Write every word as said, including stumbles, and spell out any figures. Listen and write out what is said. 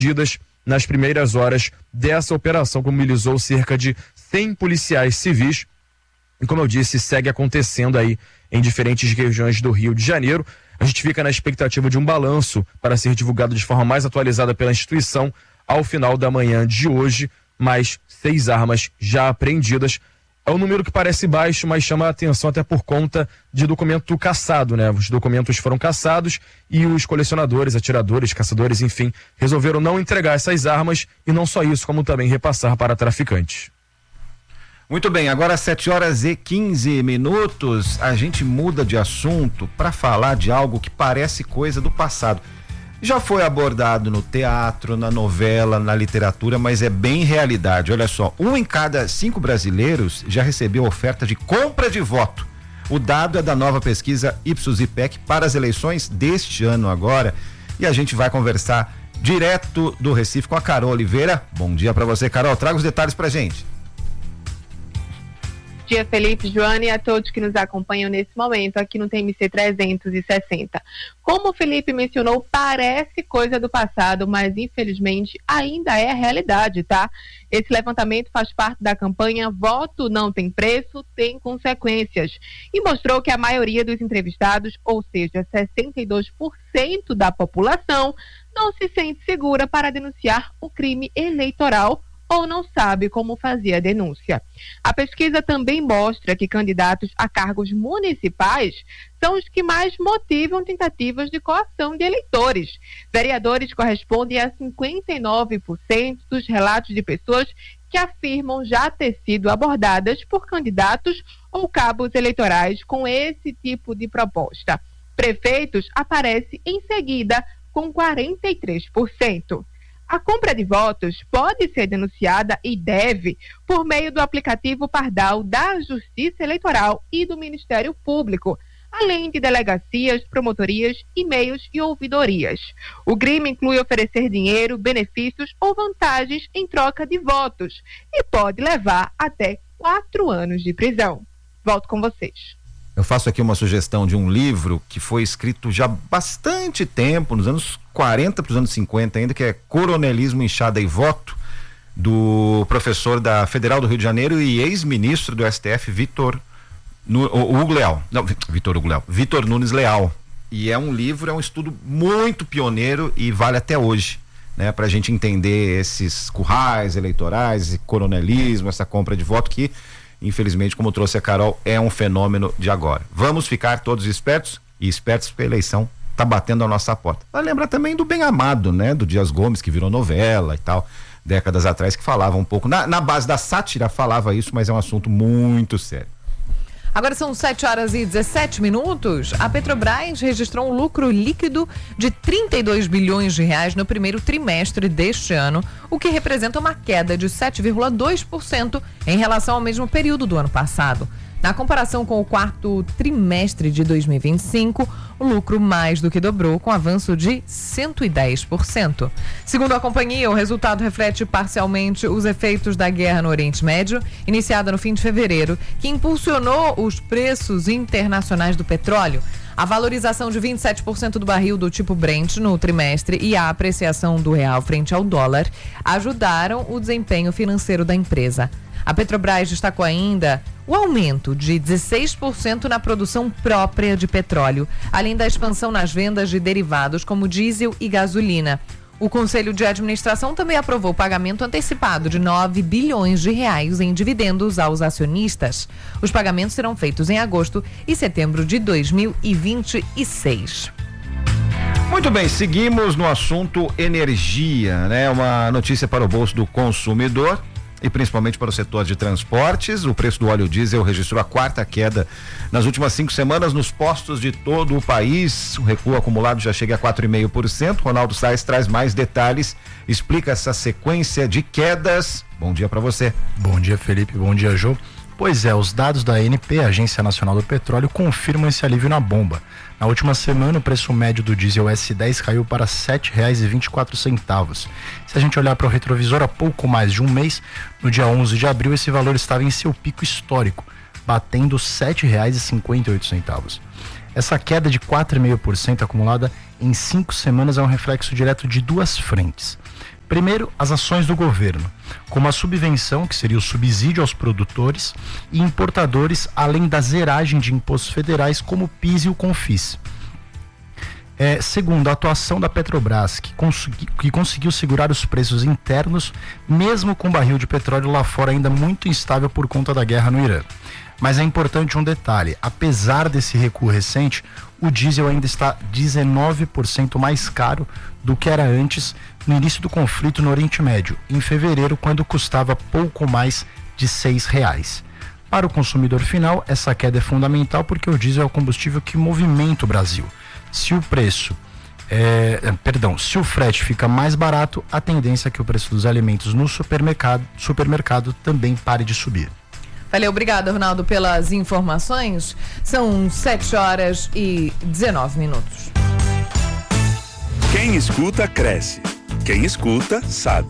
nas primeiras horas dessa operação, que mobilizou cerca de cem policiais civis. E como eu disse, segue acontecendo aí em diferentes regiões do Rio de Janeiro. A gente fica na expectativa de um balanço para ser divulgado de forma mais atualizada pela instituição ao final da manhã de hoje, mais seis armas já apreendidas. É um número que parece baixo, mas chama a atenção até por conta de documento caçado, né? Os documentos foram caçados e os colecionadores, atiradores, caçadores, enfim, resolveram não entregar essas armas e não só isso, como também repassar para traficantes. Muito bem, agora às sete horas e quinze minutos, a gente muda de assunto para falar de algo que parece coisa do passado. Já foi abordado no teatro, na novela, na literatura, mas é bem realidade. Olha só, um em cada cinco brasileiros já recebeu oferta de compra de voto. O dado é da nova pesquisa Ipsos-IPEC para as eleições deste ano agora. E a gente vai conversar direto do Recife com a Carol Oliveira. Bom dia para você, Carol. Traga os detalhes pra gente. Bom dia, Felipe, Joana, e a todos que nos acompanham nesse momento aqui no T M C trezentos e sessenta. Como o Felipe mencionou, parece coisa do passado, mas infelizmente ainda é a realidade, tá? Esse levantamento faz parte da campanha Voto Não Tem Preço, Tem Consequências, e mostrou que a maioria dos entrevistados, ou seja, sessenta e dois por cento da população, não se sente segura para denunciar o crime eleitoral ou não sabe como fazer a denúncia. A pesquisa também mostra que candidatos a cargos municipais são os que mais motivam tentativas de coação de eleitores. Vereadores correspondem a cinquenta e nove por cento dos relatos de pessoas que afirmam já ter sido abordadas por candidatos ou cabos eleitorais com esse tipo de proposta. Prefeitos aparece em seguida com quarenta e três por cento. A compra de votos pode ser denunciada e deve por meio do aplicativo Pardal da Justiça Eleitoral e do Ministério Público, além de delegacias, promotorias, e-mails e ouvidorias. O crime inclui oferecer dinheiro, benefícios ou vantagens em troca de votos e pode levar até quatro anos de prisão. Volto com vocês. Eu faço aqui uma sugestão de um livro que foi escrito já há bastante tempo, nos anos quarenta para os anos cinquenta ainda, que é Coronelismo, Inchada e Voto, do professor da Federal do Rio de Janeiro e ex-ministro do S T F, Vitor Hugo Leal. Não, Vitor Hugo Leal. Vitor Nunes Leal. E é um livro, é um estudo muito pioneiro e vale até hoje, né? Pra gente entender esses currais eleitorais, esse coronelismo, essa compra de voto que, infelizmente, como trouxe a Carol, é um fenômeno de agora. Vamos ficar todos espertos e espertos porque a eleição tá batendo a nossa porta. Vai lembrar também do Bem Amado, né? Do Dias Gomes, que virou novela e tal, décadas atrás, que falava um pouco, na, na base da sátira falava isso, mas é um assunto muito sério. Agora são sete horas e dezessete minutos. A Petrobras registrou um lucro líquido de trinta e dois bilhões de reais no primeiro trimestre deste ano, o que representa uma queda de sete vírgula dois por cento em relação ao mesmo período do ano passado. Na comparação com o quarto trimestre de dois mil e vinte e cinco, o lucro mais do que dobrou, com avanço de cento e dez por cento. Segundo a companhia, o resultado reflete parcialmente os efeitos da guerra no Oriente Médio, iniciada no fim de fevereiro, que impulsionou os preços internacionais do petróleo. A valorização de vinte e sete por cento do barril do tipo Brent no trimestre e a apreciação do real frente ao dólar ajudaram o desempenho financeiro da empresa. A Petrobras destacou ainda o aumento de dezesseis por cento na produção própria de petróleo, além da expansão nas vendas de derivados como diesel e gasolina. O Conselho de Administração também aprovou o pagamento antecipado de nove bilhões de reais em dividendos aos acionistas. Os pagamentos serão feitos em agosto e setembro de dois mil e vinte e seis. Muito bem, seguimos no assunto energia, né? Uma notícia para o bolso do consumidor e principalmente para o setor de transportes. O preço do óleo diesel registrou a quarta queda nas últimas cinco semanas nos postos de todo o país. O recuo acumulado já chega a quatro vírgula cinco por cento. Ronaldo Sais traz mais detalhes, explica essa sequência de quedas. Bom dia para você. Bom dia, Felipe. Bom dia, Jô. Pois é, os dados da A N P, Agência Nacional do Petróleo, confirmam esse alívio na bomba. Na última semana, o preço médio do diesel S dez caiu para sete reais e vinte e quatro centavos. Se a gente olhar para o retrovisor, há pouco mais de um mês, no dia onze de abril, esse valor estava em seu pico histórico, batendo sete reais e cinquenta e oito centavos. Essa queda de quatro vírgula cinco por cento acumulada em cinco semanas é um reflexo direto de duas frentes. Primeiro, as ações do governo, como a subvenção, que seria o subsídio aos produtores e importadores, além da zeragem de impostos federais como o P I S e o CONFIS. É, segundo, a atuação da Petrobras, que, consegui, que conseguiu segurar os preços internos, mesmo com o barril de petróleo lá fora ainda muito instável por conta da guerra no Irã. Mas é importante um detalhe: apesar desse recuo recente, o diesel ainda está dezenove por cento mais caro do que era antes no início do conflito no Oriente Médio, em fevereiro, quando custava pouco mais de seis reais. Para o consumidor final, essa queda é fundamental porque o diesel é o combustível que movimenta o Brasil. Se o preço, é, perdão, se o frete fica mais barato, a tendência é que o preço dos alimentos no supermercado, supermercado também pare de subir. Valeu, obrigada, Ronaldo, pelas informações. São sete horas e dezenove minutos. Quem escuta, cresce. Quem escuta, sabe.